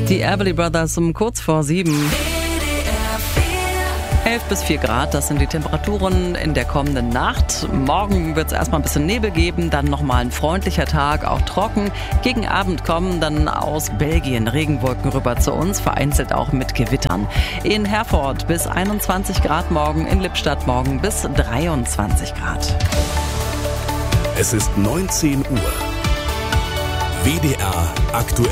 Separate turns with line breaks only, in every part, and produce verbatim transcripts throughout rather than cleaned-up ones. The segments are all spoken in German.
Die Everly Brothers um kurz vor sieben. elf bis vier Grad, das sind die Temperaturen in der kommenden Nacht. Morgen wird es erstmal ein bisschen Nebel geben, dann nochmal ein freundlicher Tag, auch trocken. Gegen Abend kommen dann aus Belgien Regenwolken rüber zu uns, vereinzelt auch mit Gewittern. In Herford bis einundzwanzig Grad morgen, in Lippstadt morgen bis dreiundzwanzig Grad.
Es ist neunzehn Uhr. W D R aktuell.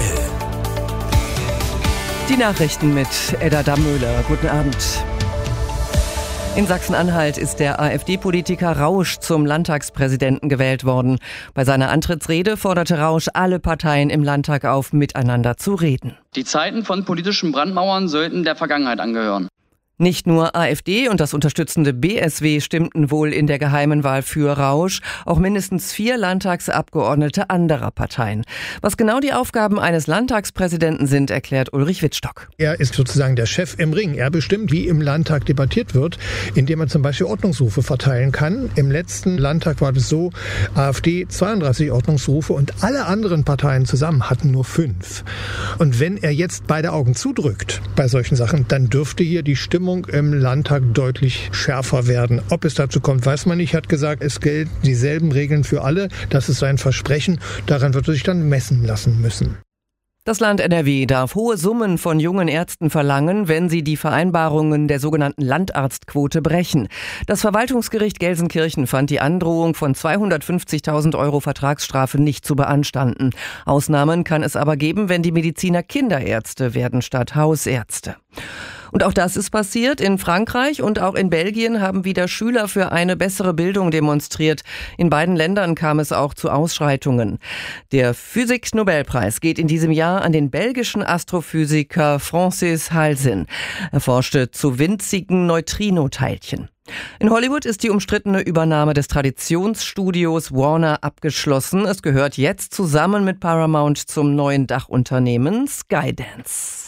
Die Nachrichten mit Edda Dammöhler. Guten Abend. In Sachsen-Anhalt ist der AfD-Politiker Rausch zum Landtagspräsidenten gewählt worden. Bei seiner Antrittsrede forderte Rausch alle Parteien im Landtag auf, miteinander zu reden.
Die Zeiten von politischen Brandmauern sollten der Vergangenheit angehören.
Nicht nur AfD und das unterstützende B S W stimmten wohl in der geheimen Wahl für Rausch, auch mindestens vier Landtagsabgeordnete anderer Parteien. Was genau die Aufgaben eines Landtagspräsidenten sind, erklärt Ulrich Wittstock.
Er ist sozusagen der Chef im Ring. Er bestimmt, wie im Landtag debattiert wird, indem er zum Beispiel Ordnungsrufe verteilen kann. Im letzten Landtag war es so, AfD zweiunddreißig Ordnungsrufe und alle anderen Parteien zusammen hatten nur fünf. Und wenn er jetzt beide Augen zudrückt bei solchen Sachen, dann dürfte hier die Stimmung im Landtag deutlich schärfer werden. Ob es dazu kommt, weiß man nicht. Er hat gesagt, es gelten dieselben Regeln für alle. Das ist sein Versprechen. Daran wird er sich dann messen lassen müssen.
Das Land N R W darf hohe Summen von jungen Ärzten verlangen, wenn sie die Vereinbarungen der sogenannten Landarztquote brechen. Das Verwaltungsgericht Gelsenkirchen fand die Androhung von zweihundertfünfzigtausend Euro Vertragsstrafe nicht zu beanstanden. Ausnahmen kann es aber geben, wenn die Mediziner Kinderärzte werden statt Hausärzte. Und auch das ist passiert. In Frankreich und auch in Belgien haben wieder Schüler für eine bessere Bildung demonstriert. In beiden Ländern kam es auch zu Ausschreitungen. Der Physik-Nobelpreis geht in diesem Jahr an den belgischen Astrophysiker Francis Halsin. Er forschte zu winzigen Neutrinoteilchen. In Hollywood ist die umstrittene Übernahme des Traditionsstudios Warner abgeschlossen. Es gehört jetzt zusammen mit Paramount zum neuen Dachunternehmen Skydance.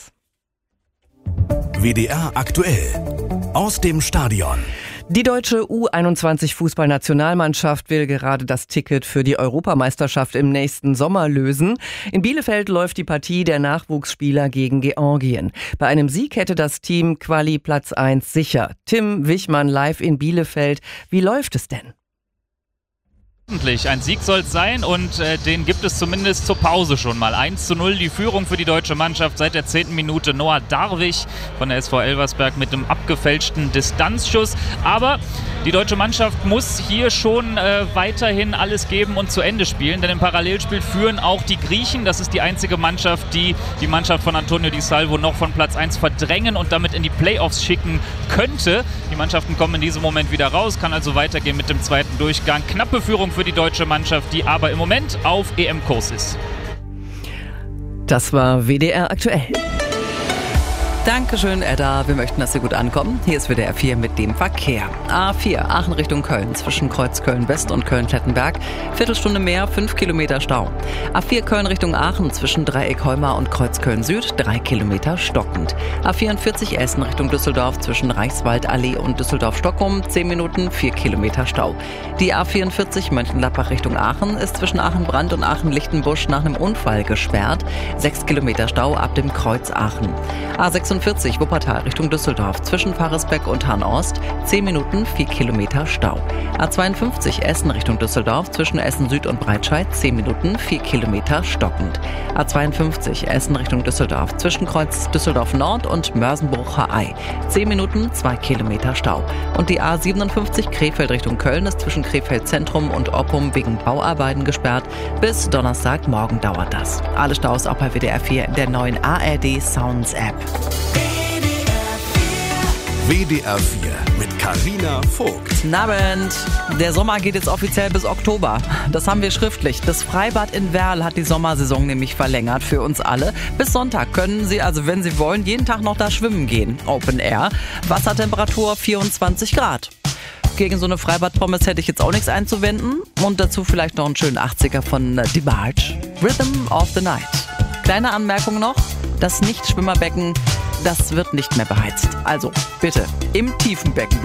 W D R aktuell. Aus dem Stadion.
Die deutsche U einundzwanzig Fußballnationalmannschaft will gerade das Ticket für die Europameisterschaft im nächsten Sommer lösen. In Bielefeld läuft die Partie der Nachwuchsspieler gegen Georgien. Bei einem Sieg hätte das Team Quali Platz eins sicher. Tim Wichmann live in Bielefeld. Wie läuft es denn?
Ein Sieg soll es sein und äh, den gibt es zumindest zur Pause schon mal. eins zu null die Führung für die deutsche Mannschaft seit der zehnten Minute. Noah Darwig von der S V Elversberg mit einem abgefälschten Distanzschuss. Aber die deutsche Mannschaft muss hier schon äh, weiterhin alles geben und zu Ende spielen. Denn im Parallelspiel führen auch die Griechen. Das ist die einzige Mannschaft, die die Mannschaft von Antonio Di Salvo noch von Platz eins verdrängen und damit in die Playoffs schicken könnte. Die Mannschaften kommen in diesem Moment wieder raus, kann also weitergehen mit dem zweiten Durchgang. Knappe Führung für die deutsche Mannschaft, die aber im Moment auf E M-Kurs ist.
Das war W D R aktuell.
Dankeschön, Edda. Wir möchten, dass Sie gut ankommen. Hier ist W D R vier mit dem Verkehr. A vier, Aachen Richtung Köln, zwischen Kreuz Köln-West und Köln-Klettenberg. Viertelstunde mehr, fünf Kilometer Stau. A vier Köln Richtung Aachen, zwischen Dreieck Heumar und Kreuz Köln-Süd, drei Kilometer stockend. A vierundvierzig Essen Richtung Düsseldorf, zwischen Reichswaldallee und Düsseldorf-Stockholm, zehn Minuten, vier Kilometer Stau. Die A vierundvierzig Mönchengladbach Richtung Aachen ist zwischen Aachen-Brand und Aachen-Lichtenbusch nach einem Unfall gesperrt. sechs Kilometer Stau ab dem Kreuz Aachen. A sechsundvierzig Wuppertal Richtung Düsseldorf, zwischen Pfarresbeck und Hahn-Ost, zehn Minuten, vier Kilometer Stau. A zweiundfünfzig Essen Richtung Düsseldorf, zwischen Essen Süd und Breitscheid, zehn Minuten, vier Kilometer stockend. A zweiundfünfzig Essen Richtung Düsseldorf, zwischen Kreuz Düsseldorf Nord und Mörsenbruch-Haay, zehn Minuten, zwei Kilometer Stau. Und die A siebenundfünfzig Krefeld Richtung Köln ist zwischen Krefeld Zentrum und Oppum wegen Bauarbeiten gesperrt. Bis Donnerstagmorgen dauert das. Alle Staus auch bei W D R vier in der neuen A R D Sounds App.
W D R vier mit Carina Vogt.
Guten Abend. Der Sommer geht jetzt offiziell bis Oktober. Das haben wir schriftlich. Das Freibad in Werl hat die Sommersaison nämlich verlängert für uns alle. Bis Sonntag können Sie, also wenn Sie wollen, jeden Tag noch da schwimmen gehen. Open Air. Wassertemperatur vierundzwanzig Grad. Gegen so eine Freibad-Pommes hätte ich jetzt auch nichts einzuwenden. Und dazu vielleicht noch einen schönen achtziger von The Barge. Rhythm of the Night. Kleine Anmerkung noch. Das Nicht-Schwimmerbecken, das wird nicht mehr beheizt. Also bitte im tiefen Becken bleiben.